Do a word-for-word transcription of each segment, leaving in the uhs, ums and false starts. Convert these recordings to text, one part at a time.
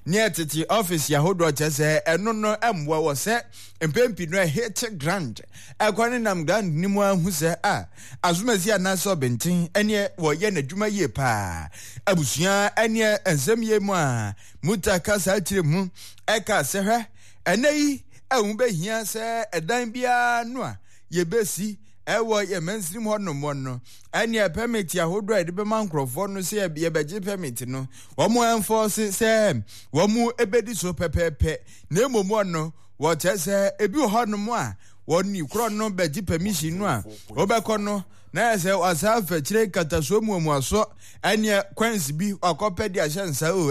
near titi office yahodo chese eno no emwa wo se empempi no hit grand akwane nam grand ni mu ahu se a azumasi anaso bentin ene wo ye na dwuma ye pa abusua ene ensem ye mu a mutaka sa tire mu eka se hwe ene yi ehun behia se edan bia no a ye besi ewo ye mainstream honom no ene permit yahodo e de be mankrofo no se ye beje permit no wo mo enforce se wo mu ebedi so pepepe na emomo no wo chese ebi honom a woni kro no beje permission no a obekọ no na se wasafa chire kataso mu mu aso ene quench bi akopedia shansa o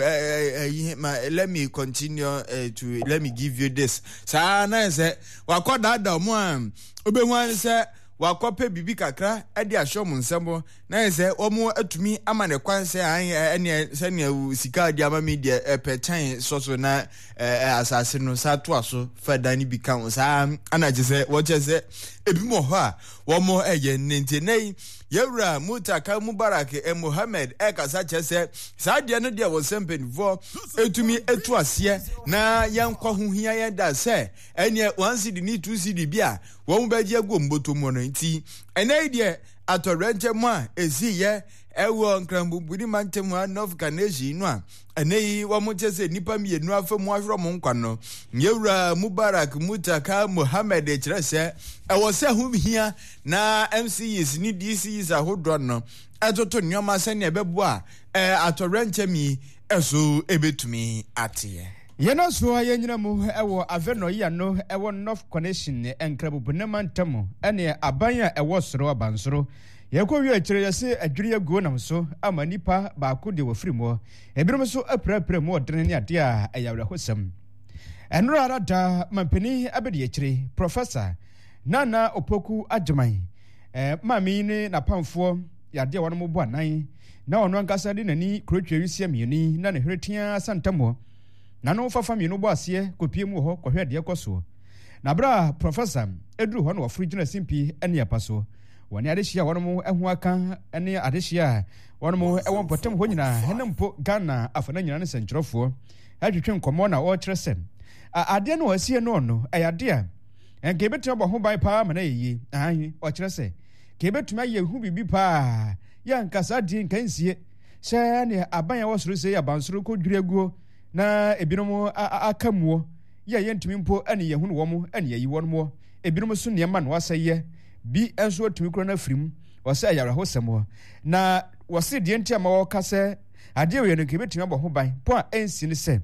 let me continue uh, to let me give you this sa na se wakoda da mu a obenwan se wakope bibi kakra ade ahom nsemo na se omo atumi amane kwanse ene se ne sika di ama media petan soso na asase no sa to aso fada ni bi kan sa anaje se wo che se ebi mo ho a wo mo eye nente nei yewra mutaka mubarak e Mohammed e kasa che se sa de no de wo sempenfo etumi etu ase na yankwa hohia ye da se ene one cd ni two cd bia wo mo baje agu mboto mo no nti ene de atorenche mo a ezi ye ewo nkrambubudi mantemu North Kaneji no a ene wo mo chese nipa mienu afa mu ahwro mo nkwa no yewra mubarak mutaka Mohammed e kire se ewo se humhia na M C Es ni D C Es ahodro no atoto nyoma se ne bebu a atorenche mi eso ebetumi atie yeno so yenyina mu ewo aveno ya no ewo North Connection enkrabubunema ntamo ene abanya ewo soro abansoro yekɔwi akire yɛse adwiri aguo nam so ama nipa baako de wafirimo ebinom so aprapra mu odene ne ade a ayawra hosam enro arada mampani abedi akire professor Nana Opoku Agyemang eh mami ne na pamfo yade wɔn mo bo anan na ɔno ankasa de nani kurotwa wisia mieni na ne hweretia santamo na no fafa mienu bo ase kopie mu hɔ kɔhwɛ de kɔso na bra professor eduru hɔ no wɔfrigina simpi ene apaso woni adehia wono ehu aka ene adehia wono e won potem ho nyina henempo Ghana afana nyina ne sentrofo atwetwe nkomo na o kyerese ade no asie no no ayade a enke betu bo ho ban pa ma na yiye ahan o kyerese ke betu aye hu bibi pa ya nkasa di nkansie sha ne aban ya wosoro se ya bansoro ko dwiraguo na ebinom akamuo ya yentumi mpo ane ye hu no wo mo ane yi wono mo ebinom so ne ma no aseye bi enso atumi kro na firim wose ayara hosem na wose de ntia ma wo kase ade we no ke betumi abo ho ban po a ensi ne se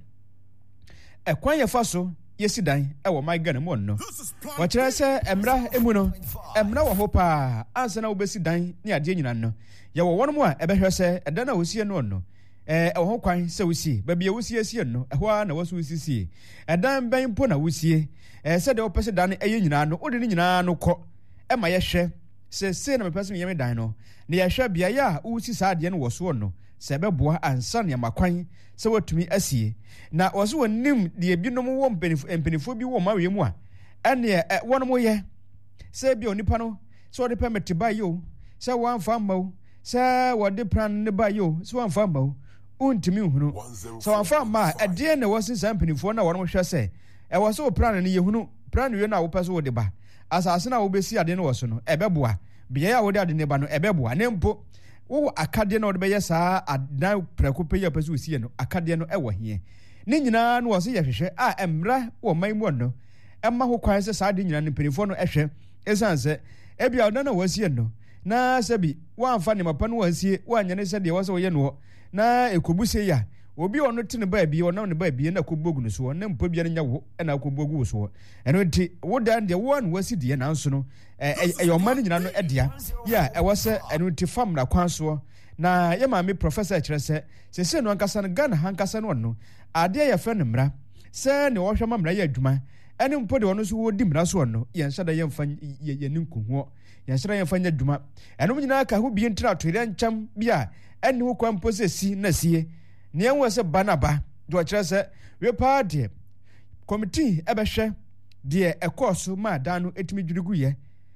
ekwan ye fa so yesi dan e wo my Ghana mo no wo kire se emra emu no emra wo ho pa ansa na wo besi dan ne ade nyina no ye wo wono mo a ebehwe se eda na wosie no no eh e wo ho kwan se wosie ba bia wosie sie no e ho a na woso wosie edan ban po na wosie eh se de wo pese dan e nyina no odi ne nyina no kɔ ema yehwe se se na mepese yeme dan no ne yehwe bia ya usi saade no woso no se beboa ansa ne makwan se watumi asie na woso wonim de ebinom wo mpenifo bi wo mawe mu a ene wono mo ye se bia onipa no se wode permit ba yo se wanfa mawo se wode plan ne ba yo se wanfa mawo untimi hunu se wanfa ma ade na wosi sa mpenifo na wono hwe se e woso plan ne yehunu plan we na wo pese wo de ba asase na wo besi ade no woso no ebeboa bia ya wo de ade ne ba no ebeboa ne mpo wo akade na wo de be yesa adan prekope ya pese osie no akade no ewo hie ne nyina no woso ye hwehwe a emra wo man mu no emma ho kwan se saade nyina ne perifo no ehwe esanse ebia odan na wosie no na sabi wa amfa ne mapa no wasie wa nyane se de woso ye no na ekobuse ya obi ono tene ba bi ono ne ba bi na kobogu no so na mpa bia nya wo na kobogu so eno nti wo dan de wo an wasi de na nso no eh eh man nyina no edea ya e wose eno nti fam na kwan so na ye ma me professor kyerese se se no ankasa no Ghana hankasa no no ade ya fe no mra se ne wo hwe ma mra ya adwuma ene mpo de ono so wo di mra so no ye nhyada ye mfa ye ni nkuhuo ye nhyada ye mfa nya adwuma eno nyina ka ho bi ntra to ire ncham bia ene ho kwan po se si na sie ne enwe se banaba do kire se we pa de committee ebehwe de ekoso ma danu etimi dwurugu ye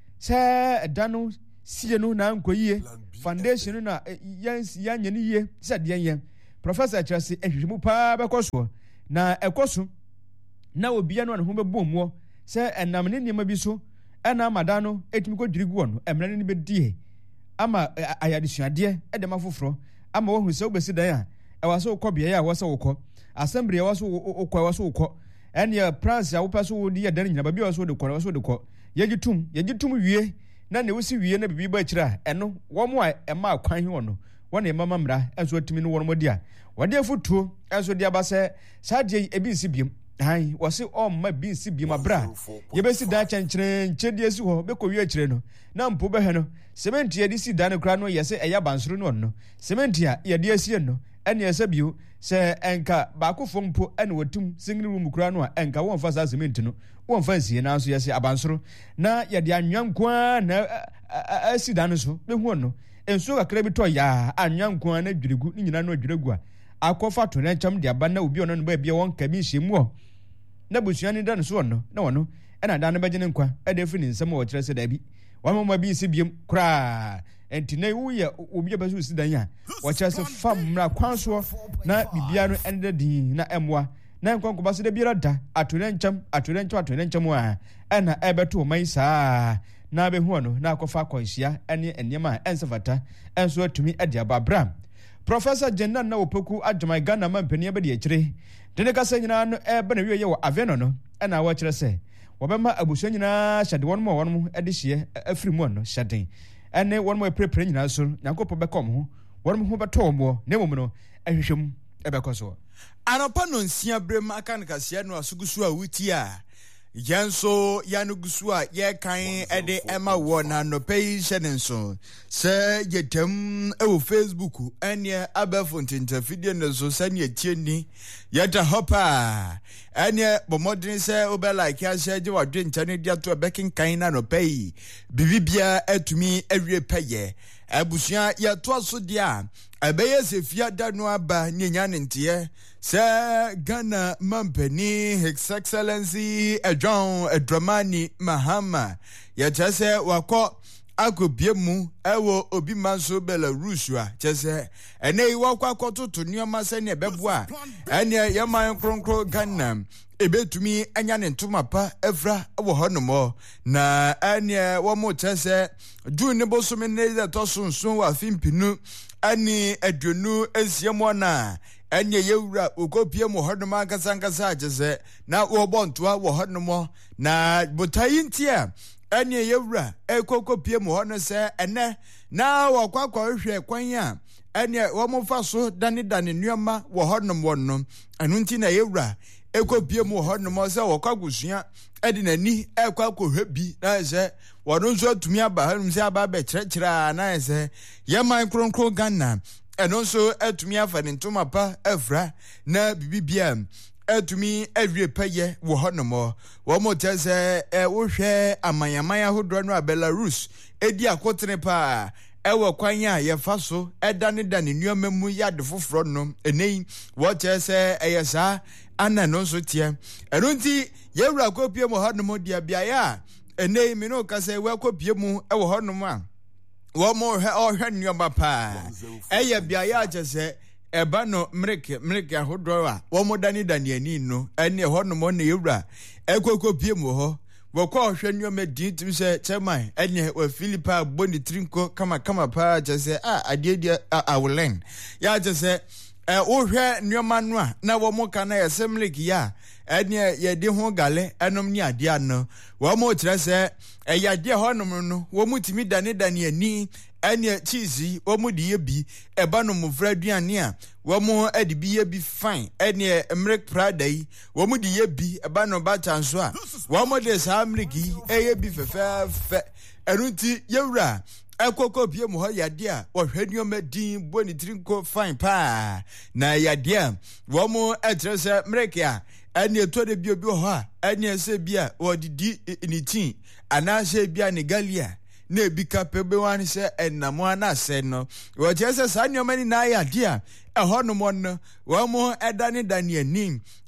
se danu sie no na nkoyie foundation na yan yan ye se de yan professor kire se ehwehwemu pa bekoso na ekoso na obia no ne ho bebommo se enam ne niam bi so ena amada no etimi ko dwirigu no emre ne bedie ama ayadesuade e de mafoforo ama wo hu se obesi dan a e wa so ukọ bia ya wo se ukọ assembly wa so ukọ wa so ukọ ene prince a wo peso wo di ya dan nyina ba bia so de kọ wa so de kọ yegitum yegitum wie na ne wosi wie na bibi ba kira eno wo mo a e ma kwan he wono wona e mama mra enso atimi no wono modi a wode afutuo enso dia ba se sadie e bi nsi biem hai wose o ma bi nsi biem abra ye be si da chenchere nchedie si ho be ko wie akire no na mpo be he no cement ye di si da ne kra no ye se eya bansoro no no cement a ye di asie no ene ese bio se enka ba ko fompo ene wotum singri room kra no a enka won fa sa cement no won fa nsie na so ye se abansoro na ye di anwankwa na asi da no so be hu no enso kakra bi to ya anwankwa na dwirigu ni nyina no adwiregu a akofa to na ncham de aba na obi ono no ba bia won ka bi hyemu na busuani da no so no na wono ena da no begene nkwa e de fi ni nsem wo kire se da bi wa mama bi si biem kra enti na wu ye obi ba so si dan ya wo kire se fam mra kwanso na bibia no ende din na emwa na nkwanko ba se da biara da ato na ncham ato na ncham ato na ncham a ena ebeto mai saa na be hu no na akofa kwanhia ene enema ensefata enso atumi ade ababram Professor Jennan na opoku adjumai Ghana mampani abedi akire dene kasa nyina no e ba na wiye wo aveno no e na wa kire se wo be ma abuso nyina hyade won mo won mo e de hye afiri mu no hyade ene won mo prepare nyina so nyankopɔ be kom ho won mo ho be to mo na mom no ahwehwem e be koso anapa no nsia brem aka nkasia no asugusu a wuti a yanso yanugusu a ye kan ede ema wo na no pay shenenso se yetem e wo Facebook ene abafont interfidie no so sane atieni yeta hopa ene bomodin se obe like ya sheje wadwe nchane dia to bekin kan na no pay bibibia atumi awie peye abusia ya to so dia abeye se fia da no aba nyanya ntie se Ghana mampani His Excellency John Dramani Mahama ya chese wako akobiemu ewo obi manso Belarus a chese ene iwakwa kototo nioma se ne beboa ene yaman kronkro Ghana ebetumi anya ne ntoma pa evra wo honomo na ene wo mo chese June ne bosome ne de tosunsun wa fimpinu ani aduonu esiemo na enye yewura okopie mo hodoma kasankasa agese na wo bontoa wo honomo na botayintia enye yewura ekokopie mo hono se ene na wakwakwa hwe kwan a enye wo mo fa so dane dane nuama wo honomo no anu nti na yewura ekopie mo honomo se wakwagusua edi nani ekwakohwe bi na se wono nso atumi aba hanum se aba be kyerɛkyerɛ na se yeman kronkron Ghana eno so atumi afa ne ntoma pa afra na bibibia atumi awie peye wo honomo wo mo tese e wo hwe amanyamanya hodro no Belarus edi akotene pa ewo kwan a ye fa so edane dane nuama mu yade foforo no enei wo tese eyesa ana no so tie eno nti yewura kopie mo honomo dia bia ya enei me no kase we kopie mu ewo honomo a wo mo he o hwe nuama pa eye bia ya jese eba no mreke mreke ahodro a wo mo dani dani ani no ene honomo na yewura ekokopie mu ho wo kwa hwe nuama din tim se chairman ene wa Philippa boni trinko kama kama pa jese ah ade dia awlen ya jese eh wo hwe nuama no a na wo mo kana yesemleki ya ene ye de ho gale enom ni ade ano wo mo kire se eh ya de honom no wo mutimi dane dane ani ene cheese wo mo de ye bi eba no mo fra aduane a wo mo ade bi ye bi fine ene mrek prada yi wo mo de ye bi eba no ba chanso a wo mo de sa mreki eye bi fefefe enunti yewura ekoko bie mo ho yade a wo hwanioma madin boni trinko fine pa na yade a wo mo etrese mrek a ene to de bi obi ho a ene se bi a wo didi ni tin ana se bi a ne galia na ebika pebe wan se enamo ana se no wo je se sa nyoma ni na ya dia e hono mo no wo mo edane dane ani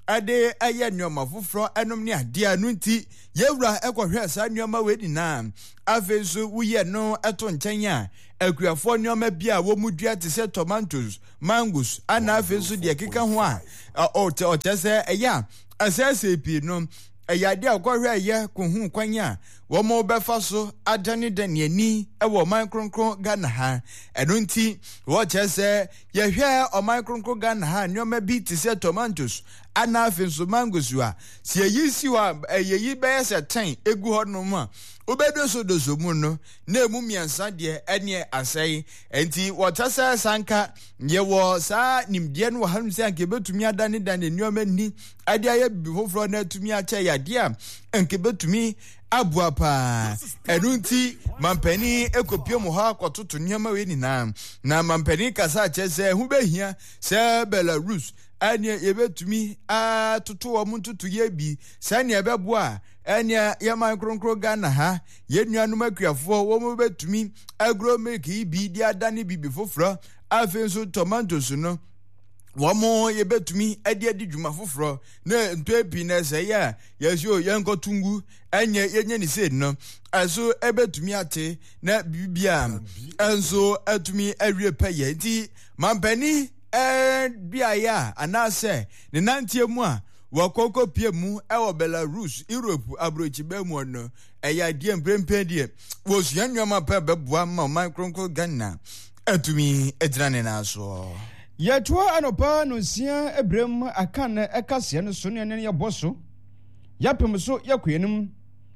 ade aye nneoma foforo enom ne ade anu nti yewura ekwohwe sa nneoma we dina afenso wuye no eto nchen a akuafo nneoma bia wo mudua te se tomatoes mangoes ana afenso de keka ho a o te o te se eya asese pi no eyade akwohwe ye kohu kwanya wo mo befa so adane dane ani e wo man kronkron Ghana ha eno nti wo chese ye hwe o man kronkron Ghana ha nyoma bi ti se tomatoes ana afenso mangoes wa se yi si wa yeyi be se ten egu ho no ma obedo so dozo mu no na emu miansa de ene asai enti wo chese sanka ye wo sa nimde no hanum se anke betumi adane dane nyoma ni ade aye bi foforo na tumi ache yade a anke betumi abuapa enunti mampani ekopie mo ha akototo nyama we nina na mampani kasa chese hu behia se Belarus anya yebetumi a toto wo muntutu ye bi sane ebeboa anya yama kronkro Ghana ha yenuanum akuafo wo mo betumi agro make bi di adane bibi foforo afenso tomatoes no wamo yebetumi adi adi dwuma foforo na ntoepi na se ya yeso yenkotungu enye yenye ni se no aso ebetumi ate na bibia enso atumi awie paye nti mampani eh bia ya anase ne nantie mu a wakoko pie mu ewo Belarus Europe abrochi be mu no eya die mprempe die wo suanwama pa beboa ma micronco Ghana atumi edrane na so Yetwa anopa no sia ebrem akan ekase no so ne ne yeboso yapem so yakoyenum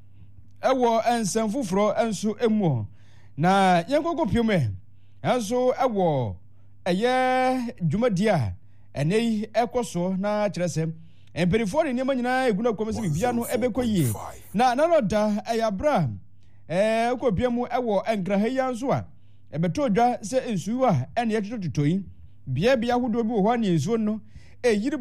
ewo ensem foforo enso emu na yenkoko piome enso ewo eye dwumadia enei ekoso na kyerese emperifo ne nyama nyina eguna komese bibia no ebekoyie na naloda ayabra eh kopiemu ewo enkraheya nso a ebeto dwa se ensuwa ene yetototoyi bia bia hodo bi wo hɔ ne nsuo no eyiri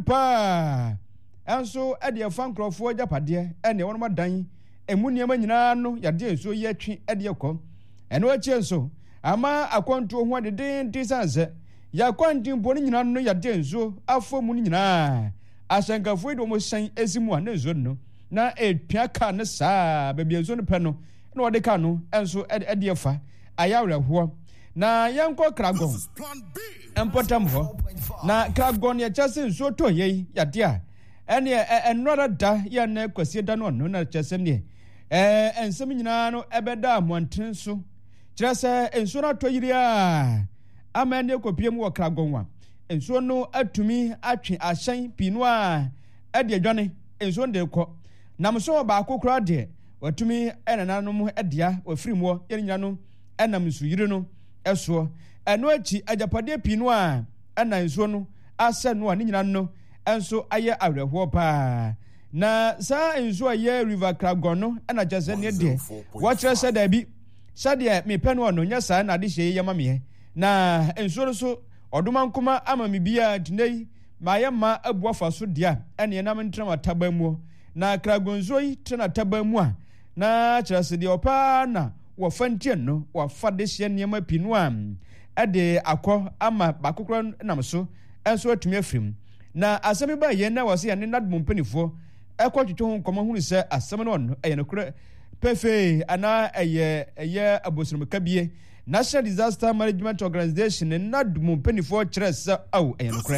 pa anso ade afan krofo agapade ene wono madan emu niam nyina no yade nsuo ye twe ade ekɔ eno achi nso ama akwantu ho ade den den sanse ya kwantin bo ne nyina no yade nsuo afo mu nyina asankafo do mo san ezimu a ne nsuo no na etwa ka ne saa ba bia nsuo no pɛ no na wode ka no enso ade efa ayawre ho na yanko kragon empotam ho na kragon ya chase nso to yei yade a ene enora da ya na kwasi da no no na chase ne eh ensem nyina no ebeda amonten so chase enso na to yiri a amane kopiem wo kragon wa enso no atumi atwe ahyan pinu a ade adwane enso de kɔ namso ba akokora de watumi enananom edea wafirimo yɛ nyina no enam nsu yiri no eso eno achi agapade pinu a ana nsuo no asa no ani nyina no enso aye awreho pa na sa nsuo aye river kragon no ana jase ne de watchre se da bi sade me pɛ no no nya sa na de hye yema me na nsuo no so oduma nkoma ama me bia dinei ma ye ma abuafa so dia ene na mentrama tabamu na kragon nsuo yi trana tabamu a na kyerɛ se de opa na wo fantie no wo fa de hye niema pinu a ade akɔ ama bakokoro nam so enso atumi afrim na asɛm ba ye na wose ya ne nadmo mpanifo ɛkɔ twetwe ho nkɔmɔ hunu sɛ asɛm no no ɛyɛ no kora pefe ana ɛyɛ ɛyɛ abosomka bie National Disaster Management Organization ne nadmo mpanifo kyerɛ sɛ aw ɛyɛ no kora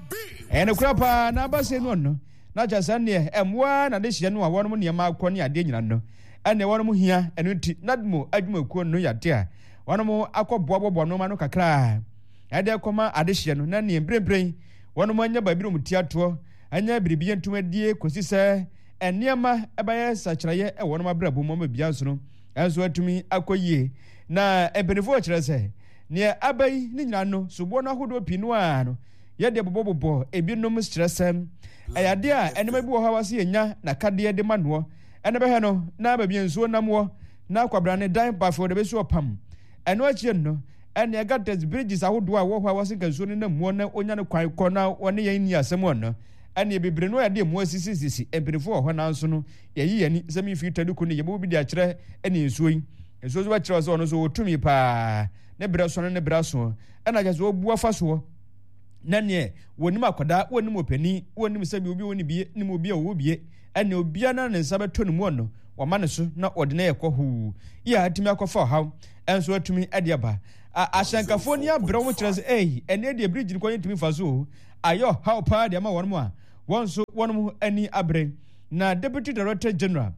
ɛyɛ no kora pa na ba se no no na kyasa ne ɛmoa na de hye no a wɔnom niema akɔ ne ade nyina no ɛne wɔnom hia ɛno nti nadmo adwumakuo no yade a wɔnom akɔboa bɔbɔ no ma no kakra ɛde kɔma adehye no na ne mbrembrem wɔnom anya babiro mutiato anya biribiye ntumadie kosi sɛ ɛniema ɛbɛyɛ sakyerɛyɛ ɛwɔnom abrabo mɔma bia nso no ɛnso atumi akɔyie na ɛbenefo kyerɛ sɛ ne abai ne nyina no sobo no ahodo pinu a no yɛde bɔbɔbɔ ebinom kyerɛ sɛ ɛyade a ɛnema bi wɔ ha wase yɛnya na kadeɛ de manoɔ ɛne bɛhɛ no na babie nsuo namwɔ na kwabra ne dan bafo de beso pam eno achie no ene agates bridges ahodo a wo hwa wase kansuo ne namuo na onya ne kwan kɔ na wone yan ni asɛm ono ene bebre no yade mu asisi sisi empirifo ho na nso no yeyi yani sɛmi fi taduku ne yebo bi de akyerɛ ene nsuo yi nsuo zo akyerɛ so ono so otumi pa ne bre so ne bre so ena gye so obu afa so na ne wonim akoda wonim opani wonim se bi obi woni bie nim obi a wo bie ene obi ana ne nsa beto ne mu no wama ne so na ode na yekɔ hu ya atimi akɔfa haw enso atumi ade aba ahyankafo ni abrɛ wo kyerɛ se eh ene de bridge ko yentimi fa so ayo haw pa de ma wɔn a wɔn so wɔn ani abrɛ na deputy director general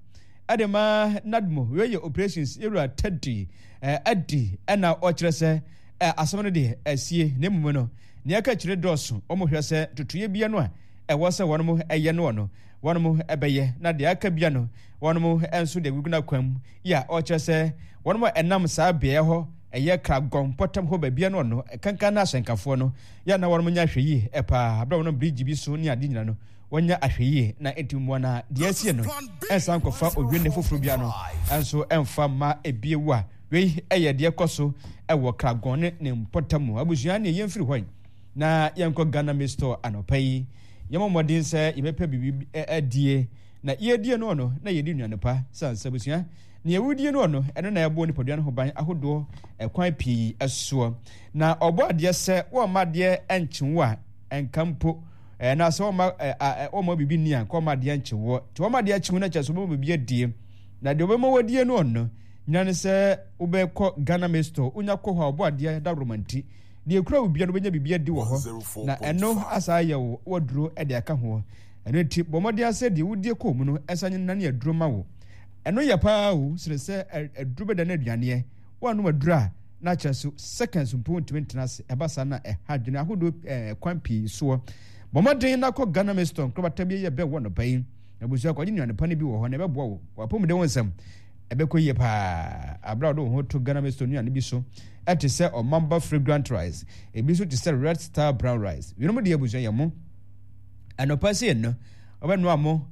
adema nadmo we operations area thirty eh adi ena ɔkyerɛ se asɛm no de asie ne mumu no ne aka kyerɛ dɔso ɔmo hwɛ sɛ tutuye bia no a ɛwɔ sɛ wɔn mo ɛyɛ no no wɔn mo ɛbɛyɛ na de aka bia no wɔn mo ɛnso de guguna kwam ya ɔkyerɛ sɛ wɔn mo ɛnam saa bea hɔ ɛyɛ kragon pɔtam hɔ baabi no no kankan na ahyɛnkafoɔ no ya na wɔn mo nya hwɛ yi ɛpa abra wɔn bridge bi so ne ade nyina no wɔnya ahwɛ yi na etimu na de asie no ɛnsan kɔfa owie ne foforo bia no ɛnso ɛmfa ma ebiewu a wei ɛyɛ de kɔ so ɛwɔ kragon ne ne pɔtam abusua ne yɛn firi hɔ na yɛnkɔ Ghana Maize Store anɔpa yi yɛmɔ mmɔden sɛ yɛbɛpɛ bibi adie na yɛdie no no na yɛdi nnuanepa san sabusua na yɛwudie no no ɛno na yɛbɔ nipadua no ho ban ahodoɔ ɛkwan pii ɛsoɔ na ɔbɔ adeɛ sɛ wɔma adeɛ ɛnkyewo a ɛnkampo na sɛ wɔma wɔma bibi ni a kɔma adeɛ nkyewo nti wɔma adeɛ akyewo na kyɛ so wɔma bibi adie na deɛ wɔbɛma wadie no no nyane sɛ wobɛkɔ Ghana Maize Store wonya kɔ hɔ ɔbɔ adeɛ da romanti de ekura obia no benya bibia di wo ho na ɛno asa yɛ wo woduro ɛde aka ho ɛno ti bomode ase de wudie kɔ mu no ɛsanye na ne aduro ma wo ɛno yɛ paa wo sire sɛ aduro bɛda na aduane wo no aduro a na kyerɛ so seconds mpo twenty na se ɛbasa na ɛha dwene ahodo kwan pii so bomode na kɔ Ghana Maize Store krobata bi yɛ bɛ wo no pai na busua kɔ nyane pa ne bi wo ho na ɛbɛboa wo wapom de wonsam ɛbɛkɔ yɛ paa abra do ho to Ghana Maize Store nyane bi so ɛte sɛ ɔmamba fragrant rice ebi so te sɛ red star brown rice winom de abusua yɛ mo anopa se no ɔbɛno amo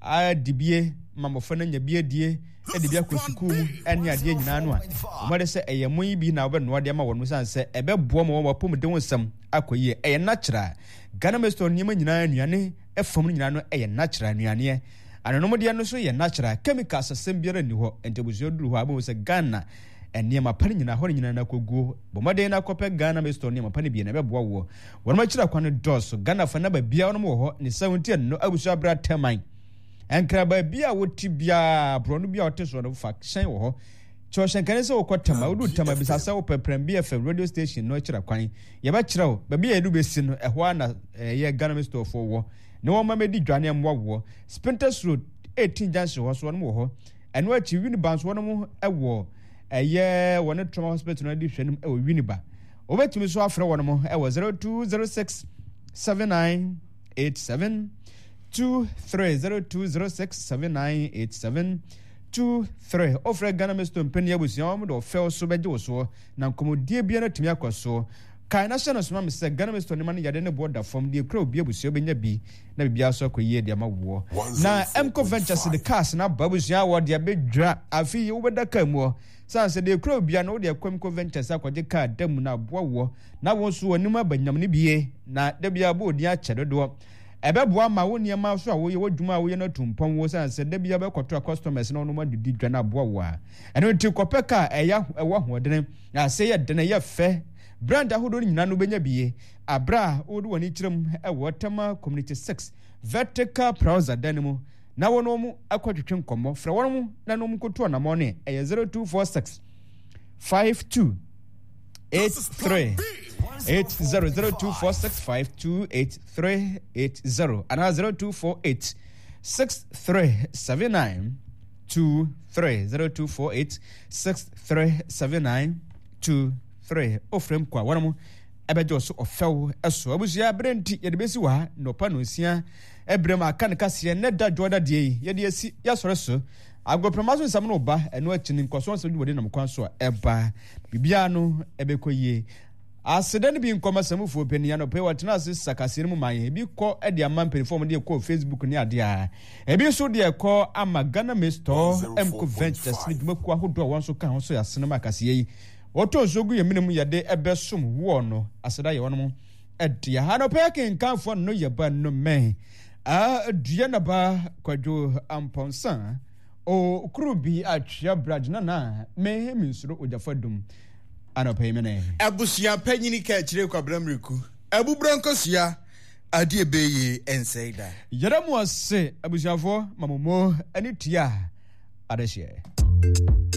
adibie mamofo na nya bie die ɛde bia kɔ sukuu mu ɛne adeɛ nyinaa no a ɔmɔde sɛ ɛyɛ mo yi bi na ɔbɛno ade ama wɔn san sɛ ɛbɛboa mo wɔn pom de wɔn nsam akɔyie ɛyɛ natural Ghana Maize Store nneɛma nyinaa nnuane ɛfam no nyinaa no ɛyɛ natural nnuane anonom de no so yɛ natural chemicals asɛm biara ni hɔ entebusua duru hɔ abo sɛ Ghana ɛnneɛma pa ne nyinaa hɔ ne nyinaa na kɔguo bɔmmɔden na kɔpɛ Ghana Maize Store nneɛma pa ne bie na ɛbɛboa wo wɔn ma kyerɛ kwan dɔɔso Ghana fa na ba bia wɔn wɔ hɔ ne seventy no abusua bra teman ɛnkra ba bia wɔti bia brɔno bia wɔte so no fa hyɛn wɔ hɔ kyɛ hyɛnkane sɛ wɔkɔ tama wodu tama bisa sɛ wɔpɛ prɛm bi F M radio station no kyerɛ kwan yɛbɛkyerɛ wo ba bia yɛdu bɛsi no ɛhɔ na ɛyɛ Ghana Maize Store fo wɔ ne wɔn ma mɛdi dwane mmoa wɔ Spinters Road eighteen junction hɔ so wɔn wɔ hɔ ɛno akyi Winneba so wɔn ɛwɔ ɛyɛ wɔne trauma hospital na di hwɛnum ɛwɔ Winneba obetumi so afrɛ wɔn mo ɛwɔ zero two zero six seven nine eight seven two three zero two zero six seven nine eight seven two three ofrɛ Ghana Maize Store mpani abusua wɔn de ɔfɛw so bɛgye wɔ so na nkɔmɔdie bia na tumi akɔ so kai na hyɛ no soma me sɛ Ghana Maize Store ne ma no yɛde ne boɔ fam de kura obi abusua bɛnya bi na bibia so akɔyie de ama woɔ na Emco Ventures de cars na ba abusua wɔ de abɛdwa afi wo bɛda ka mu san sɛ de kura obi na wo de Emco Ventures akɔgye car damu na aboa woɔ na wɔn so wɔnim abanyam ne bie na da bia bo odi akyɛ dodoɔ ɛbɛboa ma wo nneɛma so a woyɛ wodwuma a woyɛ no tumpɔn wo san sɛ da bia bɛkɔtɔ customers na ɔno ma didi dwa na aboa wo a ɛno nti kɔpɛ car ɛyɛ ɛwɔ hoɔdene na sɛ yɛ dene yɛ fɛ brand ahodo nyina no benya bie abra wodu wani kyerem ɛwɔ Tema community six vertical browser danimu na wono mu akɔtwetwe nkɔmmɔ fra wono mu na no mu koto na mo ne ɛyɛ zero two four six five two eight three eight zero zero two four six five two eight three eight zero and zero two four eight six three seven nine two three zero two four eight six three seven nine two three ofrem kwa wanamu ebejo so ofew eso abusua brenti ye de besi wa no pa no sia ebrem aka ne kase ne da joda de ye de asi ya sore so agopramaso nsam no ba eno achi ne nkoso so de wode nam kwan so eba bibia no ebekoyie asede ne bi nkoma samufu openia no pe watena ase sakase mu man ebi kɔ e de amam perform de kɔ Facebook ne ade a ebi so de kɔ ama Ghana Maize Store Emco Ventures ne dwuma ku ahodo wɔn so ka ho so ya senema kase yi Oto zogu ye minimum yade ebe sum wo no aseda ye wono edia ha no pekin kanfo no ye ba no men a dua na ba kwadwo amponsa o krubi atwa brajna na me mi nsuro ojafadum anopa yemene abusia panyini ka kire kwabramriku Ebu Brancosia, Adie Beye, and say that. Yeramu ase abusiafo mamomo ani tia adehye.